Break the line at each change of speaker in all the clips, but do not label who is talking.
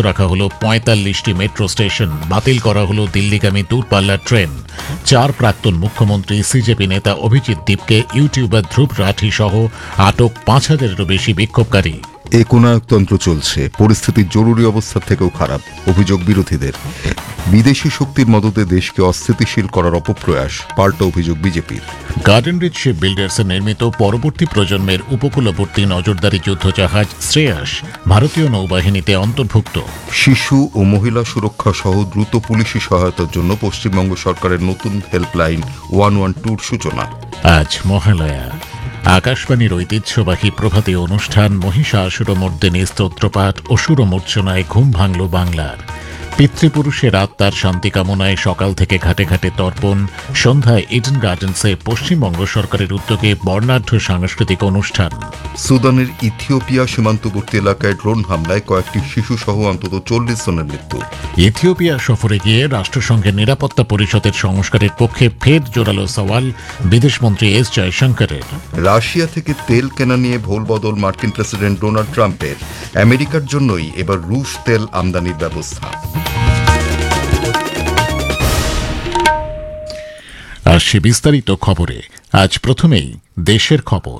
রাখা হলো ৪৫টি মেট্রো স্টেশন, বাতিল করা হলো দিল্লিগামী দূরপাল্লার ট্রেন। ৪ প্রাক্তন মুখ্যমন্ত্রী সিজেপি নেতা অভিজিৎ দীপকে, ইউটিউবার ধ্রুব রাঠি সহ আটক ৫,০০০-এরও বেশি বিক্ষোভকারী।
একনায়কতন্ত্র চলছে, পরিস্থিতি জরুরি অবস্থার থেকেও খারাপ, অভিযোগ বিরোধীদের। বিদেশি শক্তির মদতে দেশকে অস্থিতিশীল করার অপপ্রয়াস, পাল্টা অভিযোগ বিজেপির।
গার্ডেন রিচ শিপ বিল্ডার্সে নির্মিত পরবর্তী প্রজন্মের উপকূলবর্তী নজরদারি যুদ্ধজাহাজ শ্রেয়াস ভারতীয় নৌবাহিনীতে অন্তর্ভুক্ত।
শিশু ও মহিলা সুরক্ষা সহ দ্রুত পুলিশি সহায়তার জন্য পশ্চিমবঙ্গ সরকারের নতুন হেল্পলাইন 112 সূচনা।
আজ মহালয়া। আকাশবাণীর ঐতিহ্যবাহী প্রভাতী অনুষ্ঠান মহিষাসুরমর্দিনী স্তোত্রপাঠ ও সুরমূর্ছনায় ঘুম ভাঙল বাংলার। পিতৃপুরুষের আত্মার শান্তি কামনায় সকাল থেকে ঘাটে ঘাটে তর্পণ, সন্ধ্যায় ইডেন গার্ডেন্সে পশ্চিমবঙ্গ সরকারের উদ্যোগে বর্ণাঢ্য সাংস্কৃতিক অনুষ্ঠান।
সুদানের ইথিওপিয়া সীমান্তবর্তী এলাকায় ড্রোন হামলায় কয়েকটি শিশু সহ অন্তত ৪০ জনের মৃত্যু।
ইথিওপিয়া সফরে গিয়ে রাষ্ট্রসংঘের নিরাপত্তা পরিষদের সংস্কারের পক্ষে ফের জোরালো সওয়াল বিদেশমন্ত্রী এস জয়শঙ্করের।
রাশিয়া থেকে তেল কেনা নিয়ে ভোল বদল মার্কিন প্রেসিডেন্ট ডোনাল্ড ট্রাম্পের। আমেরিকার জন্যই এবার রুশ তেল আমদানির ব্যবস্থা।
আসছে বিস্তারিত খবরে। আজ প্রথমেই দেশের খবর।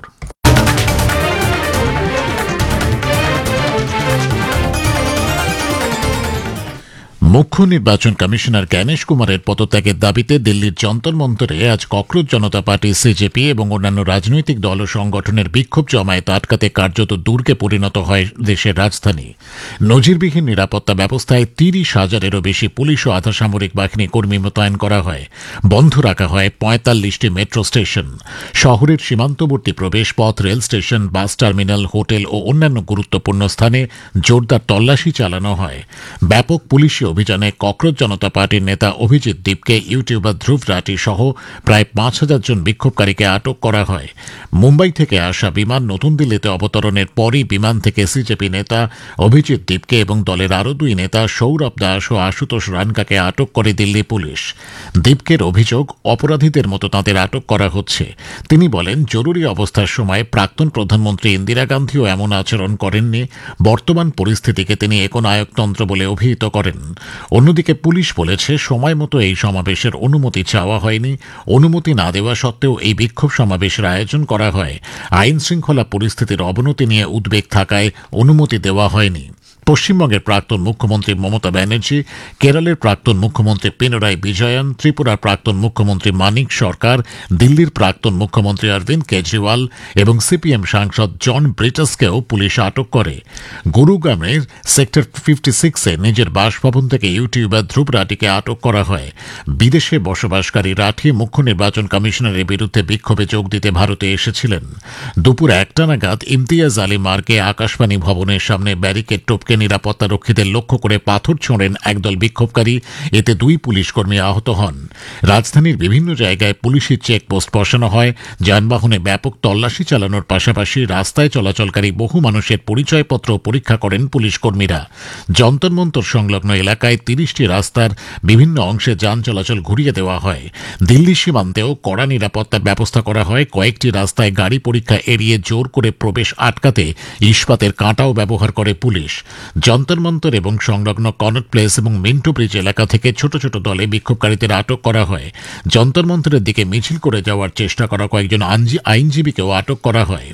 মুখ্য নির্বাচন কমিশনার জ্ঞানেশ কুমারের পদত্যাগের দাবিতে দিল্লির যন্তর মন্তরে আজ ককরোচ জনতা পার্টি, সিজেপি এবং অন্যান্য রাজনৈতিক দল ও সংগঠনের বিক্ষোভ জমায়েত আটকাতে কার্যত দুর্গে পরিণত হয় দেশের রাজধানী। নজিরবিহীন নিরাপত্তা ব্যবস্থায় ৩০,০০০-এরও বেশি পুলিশ ও আধা সামরিক বাহিনী কর্মী মোতায়েন করা হয়। বন্ধ রাখা হয় ৪৫টি মেট্রো স্টেশন। শহরের সীমান্তবর্তী প্রবেশপথ, rail station, bus terminal, hotel ও অন্যান্য গুরুত্বপূর্ণ স্থানে জোরদার তল্লাশি চালানো হয়। ব্যাপক পুলিশি অভিযানে ককরোচ জনতা পার্টির নেতা অভিজিৎ দীপকে, ইউটিউবার ধ্রুব রাঠি সহ প্রায় ৫,০০০ জন বিক্ষোভকারীকে আটক করা হয়। মুম্বাই থেকে আসা বিমান নতুন দিল্লিতে অবতরণের পরই বিমান থেকে সিজেপি নেতা অভিজিৎ দীপকে এবং দলের আরও ২ নেতা সৌরভ দাস ও আশুতোষ রানকাকে আটক করে দিল্লি পুলিশ। দীপকের অভিযোগ, অপরাধীদের মতো তাঁদের আটক করা হচ্ছে। তিনি বলেন, জরুরি অবস্থার সময় প্রাক্তন প্রধানমন্ত্রী ইন্দিরা গান্ধীও এমন আচরণ করেননি। বর্তমান পরিস্থিতিকে তিনি একনায়কতন্ত্র বলে অভিহিত করেন। অন্যদিকে পুলিশ বলেছে, সময় মতো এই সমাবেশের অনুমতি চাওয়া হয়নি। অনুমতি না দেওয়া সত্ত্বেও এই বিক্ষোভ সমাবেশের আয়োজন করা হয়। আইন শৃঙ্খলা পরিস্থিতির অবনতি নিয়ে উদ্বেগ থাকায় অনুমতি দেওয়া হয়নি। পশ্চিমবঙ্গের প্রাক্তন মুখ্যমন্ত্রী মমতা ব্যানার্জি, কেরলের প্রাক্তন মুখ্যমন্ত্রী পিনারাই বিজয়ন, ত্রিপুরার প্রাক্তন মুখ্যমন্ত্রী মানিক সরকার, দিল্লির প্রাক্তন মুখ্যমন্ত্রী অরবিন্দ কেজরিওয়াল এবং সিপিএম সাংসদ জন ব্রিটাসকেও পুলিশ আটক করে। গুরুগ্রামের সেক্টর 56-এ নিজের বাসভবন থেকে ইউটিউবার ধ্রুব রাঠিকে আটক করা হয়। বিদেশে বসবাসকারী রাঠি মুখ্য নির্বাচন কমিশনারের বিরুদ্ধে বিক্ষোভে যোগ দিতে ভারতে এসেছিলেন। দুপুর ১টা নাগাদ ইমতিয়াজ আলী মার্গে আকাশবাণী ভবনের সামনে ব্যারিকেড টপকে নিরাপত্তা রক্ষীদের লক্ষ্য করে পাথর ছোঁড়েন একদল বিক্ষোভকারী। এতে ২ পুলিশকর্মী আহত হন। রাজধানীর বিভিন্ন জায়গায় পুলিশি চেকপোস্ট বসানো হয়। যানবাহনে ব্যাপক তল্লাশি চালানোর পাশাপাশি রাস্তায় চলাচলকারী বহু মানুষের পরিচয়পত্র পরীক্ষা করেন পুলিশকর্মীরা। যন্তর মন্তর সংলগ্ন এলাকায় ৩০টি রাস্তার বিভিন্ন অংশে যান চলাচল ঘুরিয়ে দেওয়া হয়। দিল্লি সীমান্তেও কড়া নিরাপত্তার ব্যবস্থা করা হয়। কয়েকটি রাস্তায় গাড়ি পরীক্ষা এড়িয়ে জোর করে প্রবেশ আটকাতে ইস্পাতের কাঁটাও ব্যবহার করে পুলিশ। যন্তর মন্তর এবং সংলগ্ন কনট প্লেস এবং মিন্টো ব্রিজ এলাকা থেকে ছোট ছোট দলে বিক্ষোভকারীদের আটক করা হয়। যন্তর মন্তরের দিকে মিছিল করে যাওয়ার চেষ্টা করা কয়েকজন আইনজীবীকেও আটক করা হয়।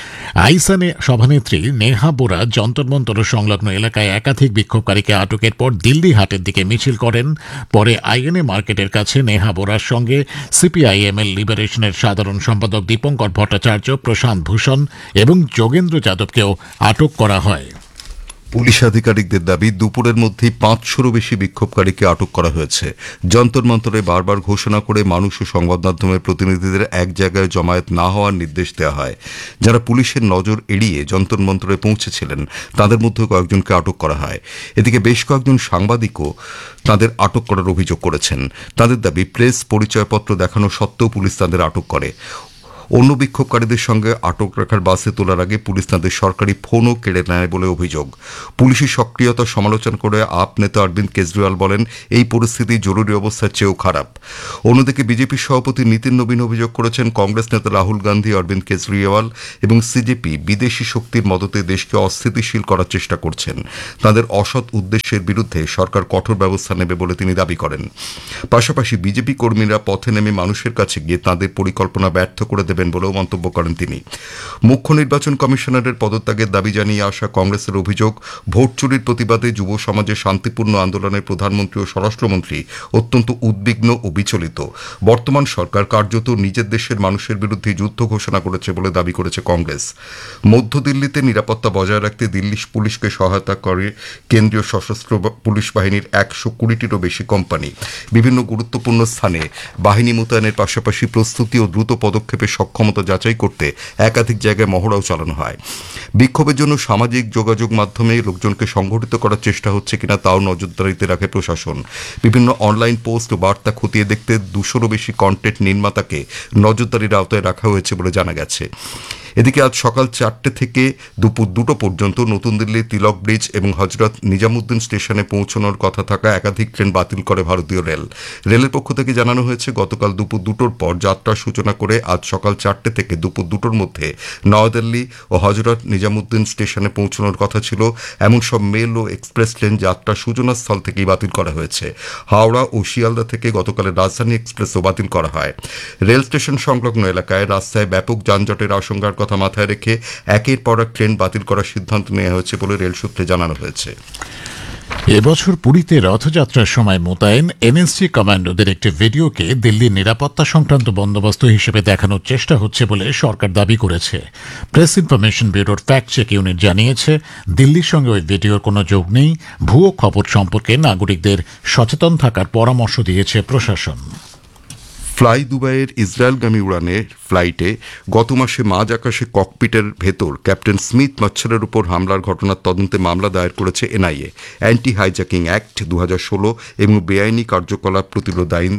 আইসানে সভানেত্রী নেহা বোরা যন্তর মন্তর সংলগ্ন এলাকায় একাধিক বিক্ষোভকারীকে আটকের পর দিল্লি হাটের দিকে মিছিল করেন। পরে আইএনএ মার্কেটের কাছে নেহা বোরার সঙ্গে সিপিআইএমএল লিবারেশনের সাধারণ সম্পাদক দীপঙ্কর ভট্টাচার্য, প্রশান্ত ভূষণ এবং যোগেন্দ্র যাদবকেও আটক করা হয়।
পুলিশ আধিকারিকদের দাবি, দুপুরের মধ্যেই ৫০০-রও বেশি বিক্ষোভকারীকে আটক করা হয়েছে। যন্তর মন্তরে বারবার ঘোষণা করে মানুষ ও সংবাদ মাধ্যমের প্রতিনিধিদের এক জায়গায় জমায়েত না হওয়ার নির্দেশ দেওয়া হয়। যারা পুলিশের নজর এড়িয়ে যন্তর মন্তরে পৌঁছেছিলেন তাদের মধ্যে কয়েকজনকে আটক করা হয়। এদিকে বেশ কয়েকজন সাংবাদিকও তাদের আটক করার অভিযোগ করেছেন। তাদের দাবি, প্রেস পরিচয়পত্র দেখানো সত্ত্বেও পুলিশ তাদের আটক করে। অন্য বিক্ষোভকারীদের সঙ্গে আটক রাখার বাসে তোলার আগে পুলিশ তাদের সরকারি ফোনও কেড়ে নেয় বলে অভিযোগ। পুলিশের সক্রিয়তার সমালোচনা করে আপ নেতা অরবিন্দ কেজরিওয়াল বলেন, এই পরিস্থিতি জরুরি অবস্থার চেয়েও খারাপ। অন্যদিকে বিজেপির সভাপতি নীতিন নবীন অভিযোগ করেছেন, কংগ্রেস নেতা রাহুল গান্ধী, অরবিন্দ কেজরিওয়াল এবং সিজেপি বিদেশি শক্তির মদতে দেশকে অস্থিতিশীল করার চেষ্টা করছেন। তাদের অসৎ উদ্দেশ্যের বিরুদ্ধে সরকার কঠোর ব্যবস্থা নেবে বলে তিনি দাবি করেন। পাশাপাশি বিজেপি কর্মীরা পথে নেমে মানুষের কাছে গিয়ে তাঁদের পরিকল্পনা ব্যর্থ করে দেবেন বলেও মন্তব্য করেন তিনি। মুখ্য নির্বাচন কমিশনারের পদত্যাগের দাবি জানিয়ে আসা কংগ্রেসের অভিযোগ, ভোট চুরির প্রতিবাদে যুব সমাজের শান্তিপূর্ণ আন্দোলনের প্রধানমন্ত্রী ও স্বরাষ্ট্রমন্ত্রী অত্যন্ত উদ্বিগ্ন ও বিচলিত। বর্তমান সরকার কার্যত নিজের দেশের মানুষের বিরুদ্ধে যুদ্ধ ঘোষণা করেছে বলে দাবি করেছে কংগ্রেস। মধ্য দিল্লিতে নিরাপত্তা বজায় রাখতে দিল্লি পুলিশকে সহায়তা করে কেন্দ্রীয় সশস্ত্র পুলিশ বাহিনীর 120টিরও বেশি কোম্পানি। বিভিন্ন গুরুত্বপূর্ণ স্থানে বাহিনী মোতায়েনের পাশাপাশি প্রস্তুতি ও দ্রুত পদক্ষেপের সক্ষমতা যাচাই করতে একাধিক জায়গায় মহড়াও চালানো হয়। বিক্ষোভের জন্য সামাজিক যোগাযোগ মাধ্যমে লোকজনকে সংগঠিত করার চেষ্টা হচ্ছে কিনা তাও নজরদারিতে রাখে প্রশাসন। বিভিন্ন অনলাইন পোস্ট ও বার্তা খতিয়ে দেখতে 200রও বেশি কন্টেন্ট নির্মাতাকে নজরদারির আওতায় রাখা হয়েছে বলে জানা গেছে। এদিকে আজ সকাল 4টে থেকে দুপুর 2টো পর্যন্ত নতুন দিল্লির তিলক ব্রিজ এবং হজরত নিজামুদ্দিন স্টেশনে পৌঁছানোর কথা থাকা একাধিক ট্রেন বাতিল করে ভারতীয় রেল। রেলের পক্ষ থেকে জানানো হয়েছে, গতকাল দুপুর 2টোর পর যাত্রার সূচনা করে আজ সকাল 4টে থেকে দুপুর 2টোর মধ্যে নয়াদিল্লি ও হজরত নিজামুদ্দিন স্টেশনে পৌঁছানোর কথা ছিল এমন সব মেল ও এক্সপ্রেস ট্রেন যাত্রার সূচনাস্থল থেকেই বাতিল করা হয়েছে। হাওড়া ও শিয়ালদা থেকে গতকালের রাজধানী এক্সপ্রেসও বাতিল করা হয়। রেল স্টেশন সংলগ্ন এলাকায় রাস্তায় ব্যাপক যানজটের আশঙ্কার কথা মাথায় রেখে একের পর এক ট্রেন বাতিল করার সিদ্ধান্ত নেওয়া হয়েছে বলে রেল সূত্রে জানানো হয়েছে।
এবছর পুরীতে রথযাত্রার সময় মোতায়েন এনএসজি কমান্ডোদের একটি ভিডিওকে দিল্লির নিরাপত্তা সংক্রান্ত বন্দোবস্ত হিসেবে দেখানোর চেষ্টা হচ্ছে বলে সরকার দাবি করেছে। প্রেস ইনফরমেশন ব্যুরোর ফ্যাক্ট চেক ইউনিট জানিয়েছে, দিল্লির সঙ্গে ওই ভিডিওর কোনো যোগ নেই। ভুয়ো খবর সম্পর্কে নাগরিকদের সচেতন থাকার পরামর্শ দিয়েছে প্রশাসন।
ফ্লাই দুবাইয়ের ইসরায়েলগামী উড়ানের ফ্লাইটে গত মাসে মাঝ আকাশে ককপিটের ভেতর ক্যাপ্টেন স্মিথ মাচ্ছারের উপর হামলার ঘটনার তদন্তে মামলা দায়ের করেছে এনআইএ। অ্যান্টি হাইজ্যাকিং অ্যাক্ট 2016 এবং বেআইনি কার্যকলাপ প্রতিরোধ আইন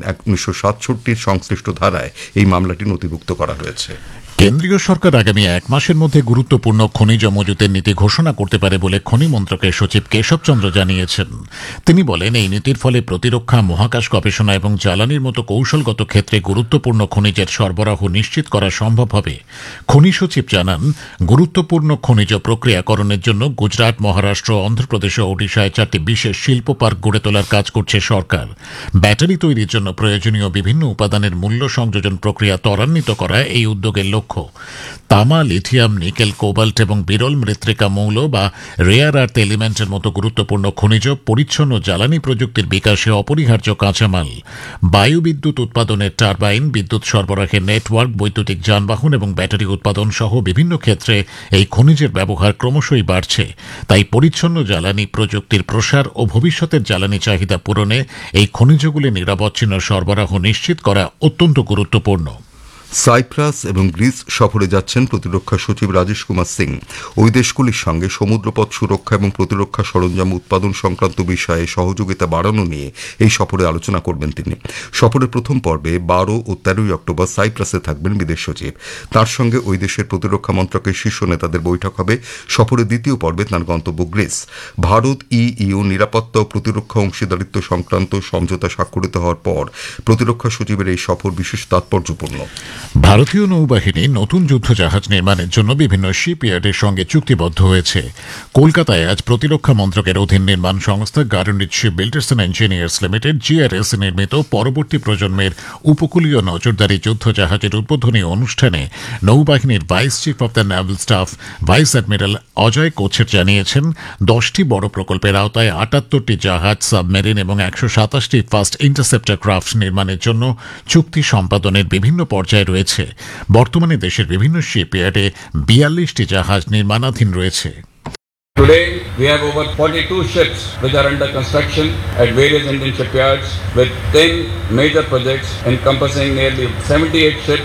1967 সংশ্লিষ্ট ধারায় এই মামলাটি নথিভুক্ত করা হয়েছে।
কেন্দ্রীয় সরকার আগামী 1 মাসের মধ্যে গুরুত্বপূর্ণ খনিজ মজুতের নীতি ঘোষণা করতে পারে বলে খনি মন্ত্রকের সচিব কেশব চন্দ্র জানিয়েছেন। তিনি বলেন, এই নীতির ফলে প্রতিরক্ষা, মহাকাশ গবেষণা এবং জ্বালানির মতো কৌশলগত ক্ষেত্রে গুরুত্বপূর্ণ খনিজের সরবরাহ নিশ্চিত করা সম্ভব হবে। খনি সচিব জানান, গুরুত্বপূর্ণ খনিজ প্রক্রিয়াকরণের জন্য গুজরাট, মহারাষ্ট্র, অন্ধ্রপ্রদেশ ও ওড়িশায় 4টি বিশেষ শিল্প পার্ক গড়ে তোলার কাজ করছে সরকার। ব্যাটারি তৈরির জন্য প্রয়োজনীয় বিভিন্ন উপাদানের মূল্য সংযোজন প্রক্রিয়া ত্বরান্বিত করা এই উদ্যোগের লক্ষ্য। তামা, লিথিয়াম, নিকেল, কোবাল্ট এবং বিরল মৃত্তিকা মৌল বা রেয়ার আর্থ এলিমেন্টের মতো গুরুত্বপূর্ণ খনিজ পরিচ্ছন্ন জ্বালানি প্রযুক্তির বিকাশে অপরিহার্য কাঁচামাল। বায়ু বিদ্যুৎ উৎপাদনের টারবাইন, বিদ্যুৎ সরবরাহের নেটওয়ার্ক, বৈদ্যুতিক যানবাহন এবং ব্যাটারি উৎপাদন সহ বিভিন্ন ক্ষেত্রে এই খনিজের ব্যবহার ক্রমশই বাড়ছে। তাই পরিচ্ছন্ন জ্বালানি প্রযুক্তির প্রসার ও ভবিষ্যতের জ্বালানি চাহিদা পূরণে এই খনিজগুলি নিরবচ্ছিন্ন সরবরাহ নিশ্চিত করা অত্যন্ত গুরুত্বপূর্ণ।
সাইপ্রাস এবং গ্রিস সফরে যাচ্ছেন প্রতিরক্ষা সচিব রাজেশ কুমার সিং। ওই দেশগুলির সঙ্গে সমুদ্রপথ সুরক্ষা এবং প্রতিরক্ষা সরঞ্জাম উৎপাদন সংক্রান্ত বিষয়ে সহযোগিতা বাড়ানো নিয়ে এই সফরে আলোচনা করবেন তিনি। সফরের প্রথম পর্বে 12 ও 13 অক্টোবর সাইপ্রাসে থাকবেন বিদেশ সচিব। তার সঙ্গে ওই দেশের প্রতিরক্ষা মন্ত্রকের শীর্ষ নেতাদের বৈঠক হবে। সফরের দ্বিতীয় পর্বে তাঁর গন্তব্য গ্রিস। ভারত ইইউ নিরাপত্তা ও প্রতিরক্ষা অংশীদারিত্ব সংক্রান্ত সমঝোতা স্বাক্ষরিত হওয়ার পর প্রতিরক্ষা সচিবের এই সফর বিশেষ তাৎপর্যপূর্ণ।
ভারতীয় নৌবাহিনী নতুন যুদ্ধজাহাজ নির্মাণের জন্য বিভিন্ন শিপইয়ার্ডের সঙ্গে চুক্তিবদ্ধ হয়েছে। কলকাতায় আজ প্রতিরক্ষা মন্ত্রকের অধীন নির্মাণ সংস্থা গার্ডেনিট ship builders and engineers limited GRS নির্মিত পরবর্তী প্রজন্মের উপকূলীয় নজরদারি যুদ্ধজাহাজের উদ্বোধনী অনুষ্ঠানে নৌবাহিনীর vice chief of the Naval staff vice admiral Ajay কোছের জানিয়েছেন, 10টি বড় প্রকল্পের আওতায় 78টি জাহাজ, সাবমেরিন এবং 127টি ফাস্ট ইন্টারসেপ্টর ক্রাফট নির্মাণের জন্য চুক্তি সম্পাদনের বিভিন্ন পর্যায়ে রয়েছে। বর্তমানে দেশের বিভিন্ন শিপইয়ার্ডে 42টি জাহাজ নির্মাণাধীন রয়েছে।
Today, we have over 42 ships which are under construction at various Indian shipyards with 10 major projects encompassing nearly 78 ships,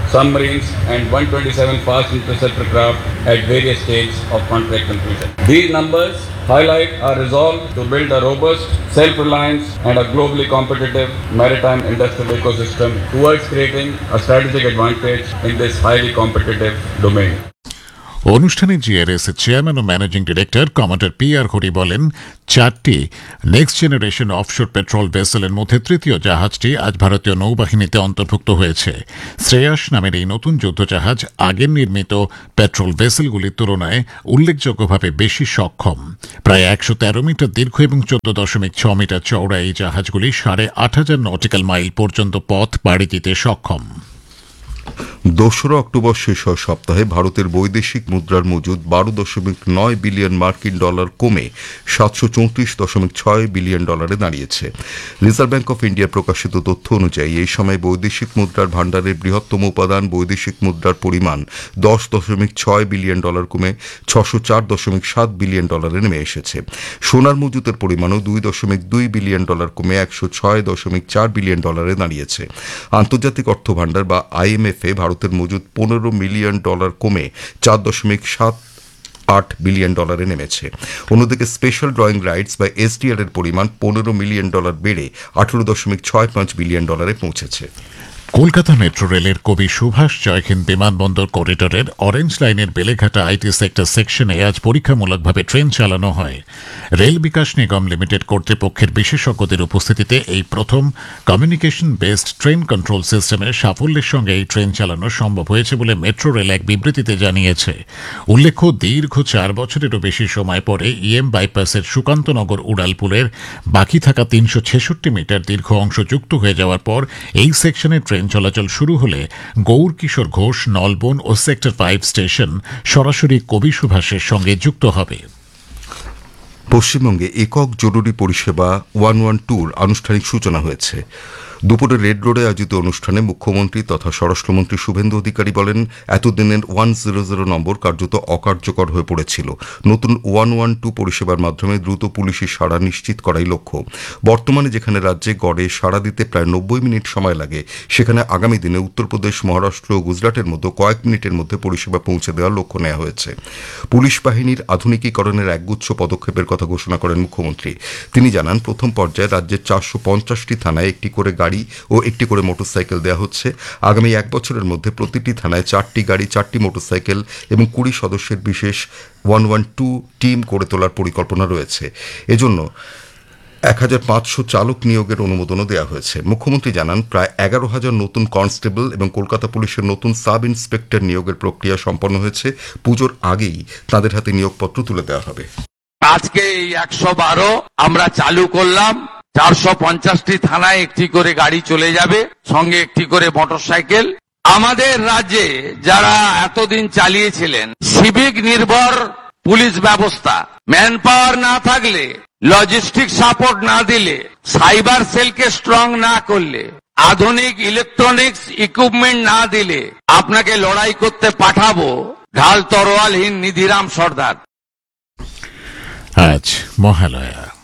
submarines, and 127 fast interceptor craft at various stages of contract conclusion. These numbers highlight our resolve to build a robust, self-reliant, and a globally competitive maritime industrial ecosystem towards creating a strategic advantage in this highly competitive domain.
অনুষ্ঠানে GRS এর chairman ও managing director commander PR. Hari বলেন, 4টি next generation offshore petrol ভেসেলের মধ্যে তৃতীয় জাহাজটি আজ ভারতীয় নৌবাহিনীতে অন্তর্ভুক্ত হয়েছে। শ্রেয়াস নামের এই নতুন যুদ্ধজাহাজ আগের নির্মিত পেট্রোল ভেসেলগুলির তুলনায় উল্লেখযোগ্যভাবে বেশি সক্ষম। প্রায় 113 মিটার দীর্ঘ এবং 14.6 মিটার চওড়া এই জাহাজগুলি 8,500 নটিক্যাল মাইল পর্যন্ত পথ পাড়ি দিতে সক্ষম।
2 অক্টোবর শেষ হওয়া সপ্তাহে ভারতের বৈদেশিক মুদ্রার মজুদ 12.9 বিলিয়ন মার্কিন ডলার কমে 734.6 বিলিয়ন ডলারে দাঁড়িয়েছে। রিজার্ভ ব্যাংক অফ ইন্ডিয়া প্রকাশিত তথ্য অনুযায়ী এই সময় বৈদেশিক মুদ্রার ভাণ্ডারের বৃহত্তম উপাদান বৈদেশিক মুদ্রার পরিমাণ 10.6 বিলিয়ন ডলার কমে 604.7 বিলিয়ন ডলারে নেমে এসেছে। সোনার মজুদের পরিমাণও 2.2 বিলিয়ন ডলার কমে 106.4 বিলিয়ন ডলারে দাঁড়িয়েছে। আন্তর্জাতিক অর্থ ভাণ্ডার বা IMF ভারতের মজুদ 15 মিলিয়ন ডলার কমে 4.78 বিলিয়ন ডলারে নেমেছে। অন্যদিকে স্পেশাল ড্রয়িং রাইটস বা SDR এর পরিমাণ 15 মিলিয়ন ডলার বেড়ে 18.65 বিলিয়ন ডলারে পৌঁছেছে।
কলকাতা মেট্রো রেলের কবি সুভাষ জয়হিন্দ বিমানবন্দর করিডোরের অরেঞ্জ লাইনের বেলেঘাটা আইটি সেক্টর সেকশনে আজ পরীক্ষামূলকভাবে ট্রেন চালানো হয়। রেল বিকাশ নিগম লিমিটেড কর্তৃপক্ষের বিশেষজ্ঞদের উপস্থিতিতে এই প্রথম কমিউনিকেশন বেসড ট্রেন কন্ট্রোল সিস্টেমের সাফল্যের সঙ্গে এই ট্রেন চালানো সম্ভব হয়েছে বলে মেট্রো রেল এক বিবৃতিতে জানিয়েছে। উল্লেখ্য, দীর্ঘ 4 বছরেরও বেশি সময় পরে EM বাইপাসের সুকান্তনগর উড়ালপুলের বাকি থাকা 366 মিটার দীর্ঘ অংশ যুক্ত হয়ে যাওয়ার পর এই সেকশনের ট্রেন চলাচল শুরু হলে গৌর কিশোর ঘোষ, নলবন ও সেক্টর 5 স্টেশন সরাসরি কবি সুভাষের সঙ্গে যুক্ত হবে।
পশ্চিমবঙ্গে একক জরুরি পরিষেবা 112 আনুষ্ঠানিক সূচনা হয়েছে। দুপুরে রেড রোডে আয়োজিত অনুষ্ঠানে মুখ্যমন্ত্রী তথা স্বরাষ্ট্রমন্ত্রী শুভেন্দু অধিকারী বলেন, এতদিনের 100 নম্বর কার্যত অকার্যকর হয়ে পড়েছিল। নতুন 112 পরিষেবার মাধ্যমে দ্রুত পুলিশি সাড়া নিশ্চিত করাই লক্ষ্য। বর্তমানে যেখানে রাজ্যে গড়ে সাড়া দিতে প্রায় 90 মিনিট সময় লাগে, সেখানে আগামী দিনে উত্তরপ্রদেশ, মহারাষ্ট্র ও গুজরাটের মতো কয়েক মিনিটের মধ্যে পরিষেবা পৌঁছে দেওয়ার লক্ষ্য নেওয়া হয়েছে। পুলিশ বাহিনীর আধুনিকীকরণের একগুচ্ছ পদক্ষেপের কথা ঘোষণা করেন মুখ্যমন্ত্রী। তিনি জানান, প্রথম পর্যায়ে রাজ্যের 450টি থানায় একটি করে গাড়ি ও একটি করে মোটরসাইকেল দেওয়া হচ্ছে। আগামী 1 বছরের মধ্যে প্রতিটি থানায় 4টি গাড়ি, 4টি মোটরসাইকেল এবং 20 সদস্যের বিশেষ 112 টিম করে তোলার পরিকল্পনা রয়েছে। এজন্য 1500 চালক নিয়োগের অনুমোদনও দেওয়া হয়েছে। মুখ্যমন্ত্রী জানান, প্রায় 11,000 নতুন কনস্টেবল এবং কলকাতা পুলিশের নতুন সাব ইন্সপেক্টর নিয়োগের প্রক্রিয়া সম্পন্ন হয়েছে। পুজোর আগেই তাদের হাতে নিয়োগপত্র তুলে দেওয়া হবে।
আজকে এই 112 আমরা চালু করলাম। 450টি থানায় একটি করে গাড়ি চলে যাবে, সঙ্গে একটি করে মোটরসাইকেল। আমাদের রাজ্যে যারা এতদিন চালিয়েছিলেন সিভিক নির্ভর পুলিশ ব্যবস্থা, ম্যান পাওয়ার না থাকলে, লজিস্টিক সাপোর্ট না দিলে, সাইবার সেলকে স্ট্রং না করলে, আধুনিক ইলেকট্রনিক্স ইকুইপমেন্ট না দিলে আপনাকে লড়াই করতে পাঠাবো ঢাল তরোয়ালহীন নিধিরাম সর্দার।
আজ মহালয়া।